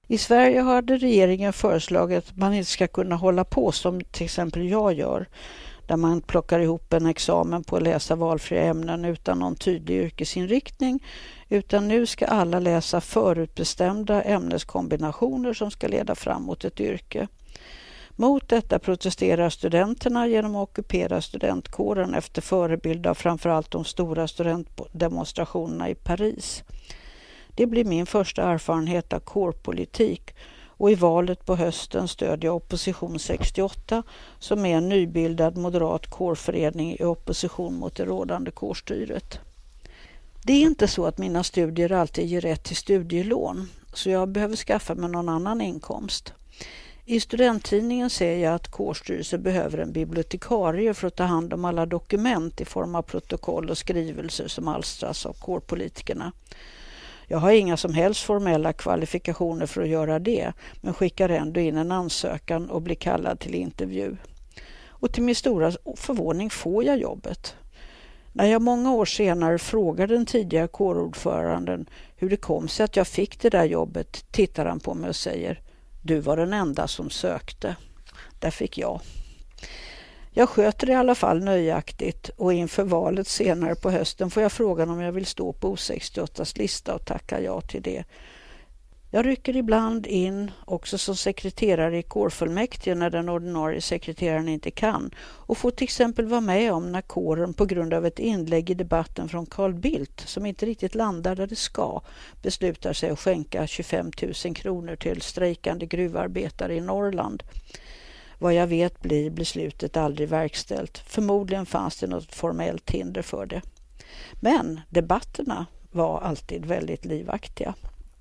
I Sverige hade regeringen föreslagit att man inte ska kunna hålla på som till exempel jag gör, där man plockar ihop en examen på att läsa valfria ämnen utan någon tydlig yrkesinriktning, utan nu ska alla läsa förutbestämda ämneskombinationer som ska leda fram mot ett yrke. Mot detta protesterar studenterna genom att ockupera studentkåren efter förebild av framförallt de stora studentdemonstrationerna i Paris. Det blir min första erfarenhet av kårpolitik, och i valet på hösten stödjer jag Opposition 68 som är en nybildad moderat kårförening i opposition mot det rådande kårstyret. Det är inte så att mina studier alltid ger rätt till studielån, så jag behöver skaffa mig någon annan inkomst. I studenttidningen ser jag att kårstyrelsen behöver en bibliotekarie för att ta hand om alla dokument i form av protokoll och skrivelser som alstras av kårpolitikerna. Jag har inga som helst formella kvalifikationer för att göra det, men skickar ändå in en ansökan och blir kallad till intervju. Och till min stora förvåning får jag jobbet. När jag många år senare frågade den tidigare kårordföranden hur det kom sig att jag fick det där jobbet, tittar han på mig och säger: "Du var den enda som sökte." Där fick jag. Jag sköter det i alla fall nöjaktigt, och inför valet senare på hösten får jag frågan om jag vill stå på O68s lista och tacka ja till det. Jag rycker ibland in också som sekreterare i kårfullmäktige när den ordinarie sekreteraren inte kan, och får till exempel vara med om när kåren på grund av ett inlägg i debatten från Carl Bildt, som inte riktigt landar där det ska, beslutar sig att skänka 25 000 kronor till strejkande gruvarbetare i Norrland. Vad jag vet blir beslutet aldrig verkställt. Förmodligen fanns det något formellt hinder för det. Men debatterna var alltid väldigt livaktiga.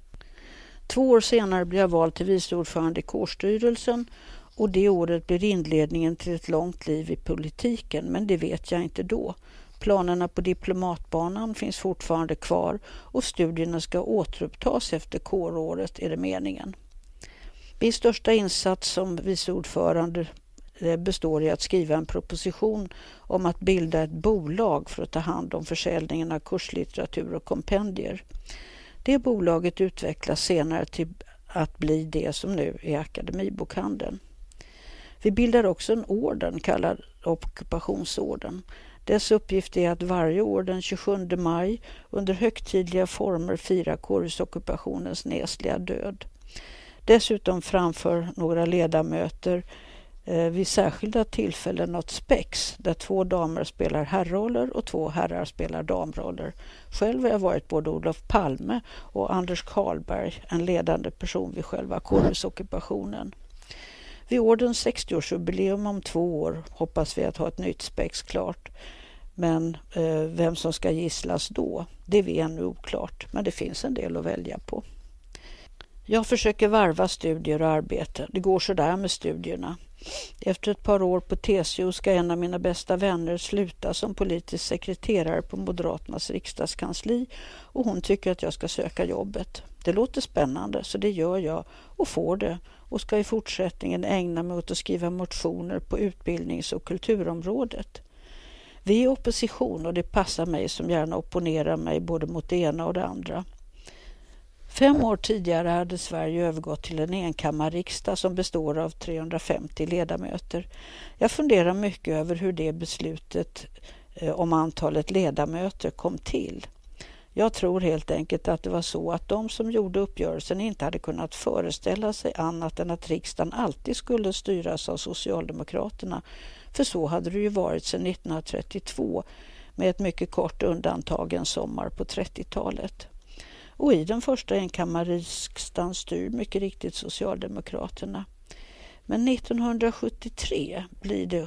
2 år senare blev jag vald till vice ordförande i kårstyrelsen, och det året blir inledningen till ett långt liv i politiken, men det vet jag inte då. Planerna på diplomatbanan finns fortfarande kvar, och studierna ska återupptas efter kåråret, är det meningen. Min största insats som vice ordförande består i att skriva en proposition om att bilda ett bolag för att ta hand om försäljningen av kurslitteratur och kompendier. Det bolaget utvecklas senare till att bli det som nu är Akademibokhandeln. Vi bildar också en orden kallad Ockupationsorden. Dess uppgift är att varje år den 27 maj under högtidliga former fira kårhusockupationens nesliga död. Dessutom framför några ledamöter vid särskilda tillfällen något spex där 2 damer spelar herrroller och 2 herrar spelar damroller. Själv har jag varit både Olof Palme och Anders Carlberg, en ledande person vid själva kårhusockupationen. Vid ordens 60-årsjubileum om 2 år hoppas vi att ha ett nytt spex klart. Men vem som ska gisslas då, det är ännu oklart, men det finns en del att välja på. Jag försöker varva studier och arbete. Det går så där med studierna. Efter ett par år på TCO ska en av mina bästa vänner sluta som politisk sekreterare på Moderaternas riksdagskansli, och hon tycker att jag ska söka jobbet. Det låter spännande, så det gör jag och får det, och ska i fortsättningen ägna mig åt att skriva motioner på utbildnings- och kulturområdet. Vi är opposition, och det passar mig som gärna opponerar mig både mot det ena och det andra. 5 år tidigare hade Sverige övergått till en enkammarriksdag som består av 350 ledamöter. Jag funderar mycket över hur det beslutet om antalet ledamöter kom till. Jag tror helt enkelt att det var så att de som gjorde uppgörelsen inte hade kunnat föreställa sig annat än att riksdagen alltid skulle styras av Socialdemokraterna. För så hade det ju varit sedan 1932 med ett mycket kort undantag en sommar på 30-talet. Och i den första enkammarriksdagen styr mycket riktigt Socialdemokraterna. Men 1973 blir det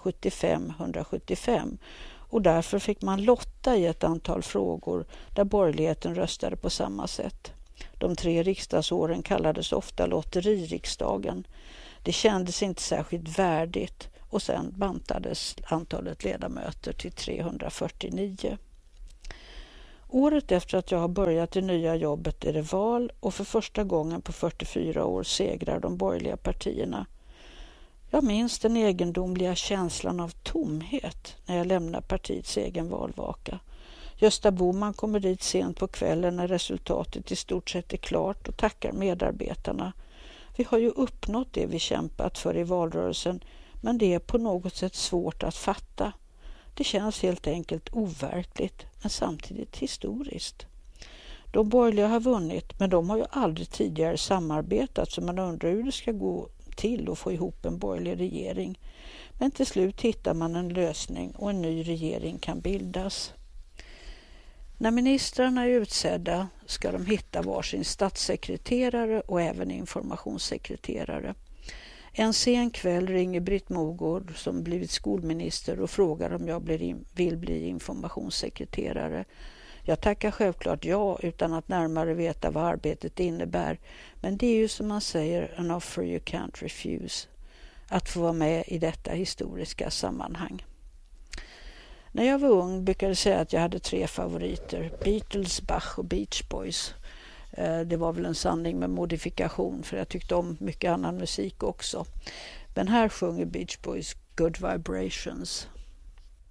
175-175, och därför fick man lotta i ett antal frågor där borgerligheten röstade på samma sätt. De 3 riksdagsåren kallades ofta lotteririksdagen. Det kändes inte särskilt värdigt, och sen bantades antalet ledamöter till 349. Året efter att jag har börjat det nya jobbet är det val, och för första gången på 44 år segrar de borgerliga partierna. Jag minns den egendomliga känslan av tomhet när jag lämnar partiets egen valvaka. Gösta Bohman kommer dit sent på kvällen när resultatet i stort sett är klart och tackar medarbetarna. Vi har ju uppnått det vi kämpat för i valrörelsen, men det är på något sätt svårt att fatta. Det känns helt enkelt overkligt, men samtidigt historiskt. De borgerliga har vunnit, men de har ju aldrig tidigare samarbetat, så man undrar hur det ska gå till att få ihop en borgerlig regering. Men till slut hittar man en lösning och en ny regering kan bildas. När ministrarna är utsedda ska de hitta varsin statssekreterare och även informationssekreterare. En sen kväll ringer Britt Mogård som blivit skolminister och frågar om jag vill bli informationssekreterare. Jag tackar självklart ja utan att närmare veta vad arbetet innebär. Men det är ju som man säger, an offer you can't refuse. Att få vara med i detta historiska sammanhang. När jag var ung brukade jag säga att jag hade 3 favoriter. Beatles, Bach och Beach Boys. Det var väl en sanning med modifikation för jag tyckte om mycket annan musik också. Men här sjunger Beach Boys Good Vibrations.